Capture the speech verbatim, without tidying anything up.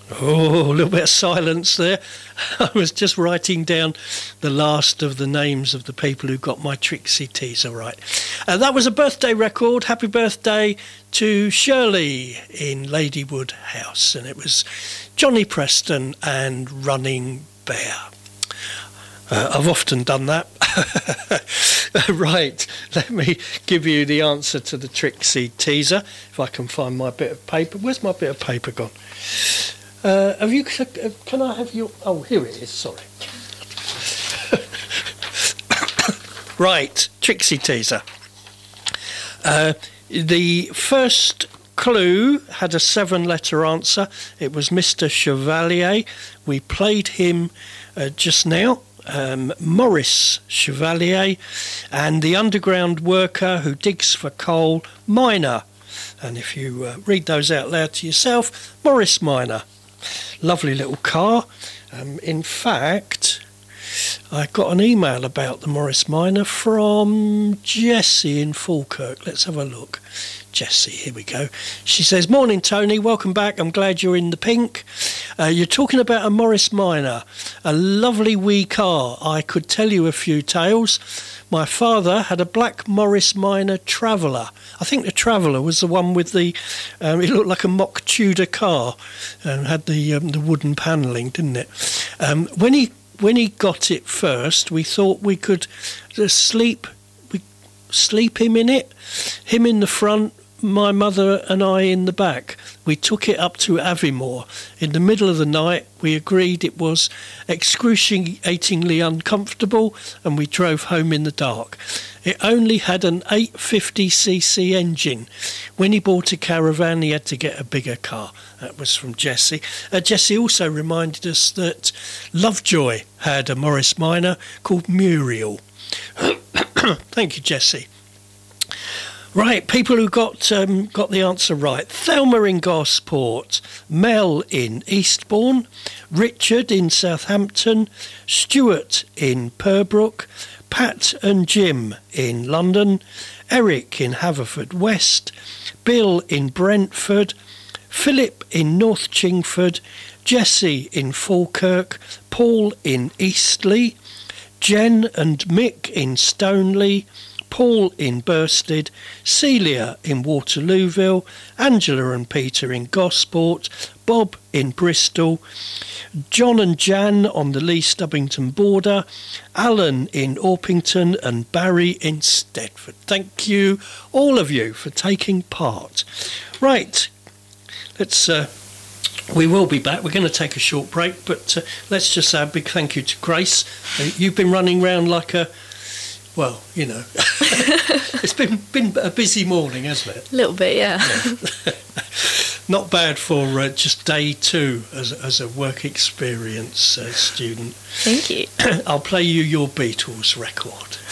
Oh, a little bit of silence there. I was just writing down the last of the names of the people who got my Trixie teaser right. Uh, that was a birthday record. Happy birthday to Shirley in Ladywood House. And it was Johnny Preston and Running Bear. Uh, I've often done that. Right, let me give you the answer to the Trixie teaser, if I can find my bit of paper. Where's my bit of paper gone? Uh, have you? Can I have your? Oh, here it is. Sorry. Right, Trixie teaser. Uh, the first clue had a seven-letter answer. It was Mister Chevalier. We played him uh, just now. Um, Maurice Chevalier, and the underground worker who digs for coal, Miner. And if you uh, read those out loud to yourself, Maurice Miner. Lovely little car. Um, in fact, I got an email about the Maurice Miner from Jessie in Falkirk. Let's have a look. Jessie, here we go. She says, "Morning, Tony. Welcome back. I'm glad you're in the pink. Uh, you're talking about a Maurice Miner, a lovely wee car. I could tell you a few tales. My father had a black Maurice Miner Traveller. I think the Traveller was the one with the, um, it looked like a mock Tudor car and had the um, the wooden panelling, didn't it? Um, when he when he got it first, we thought we could uh, sleep, we sleep him in it, him in the front, my mother and I in the back. We took it up to Aviemore. In the middle of the night, we agreed it was excruciatingly uncomfortable, and we drove home in the dark. It only had an eight fifty c c engine. When he bought a caravan, he had to get a bigger car." That was from Jessie. Uh, Jessie also reminded us that Lovejoy had a Maurice Miner called Muriel. Thank you, Jessie. Right, people who got um, got the answer right. Thelma in Gosport, Mel in Eastbourne, Richard in Southampton, Stuart in Purbrook, Pat and Jim in London, Eric in Haverfordwest, Bill in Brentford, Philip in North Chingford, Jessie in Falkirk, Paul in Eastleigh, Jen and Mick in Stoneleigh, Paul in Bursted, Celia in Waterlooville, Angela and Peter in Gosport, Bob in Bristol, John and Jan on the Lee Stubbington border, Alan in Orpington, and Barry in Stedford. Thank you, all of you, for taking part. Right, let's... Uh, we will be back. We're going to take a short break, but uh, let's just say a big thank you to Grace. Uh, you've been running around like a... Well, you know, it's been been a busy morning, hasn't it? A little bit, yeah. yeah. Not bad for uh, just day two as, as a work experience uh, student. Thank you. I'll play you your Beatles record.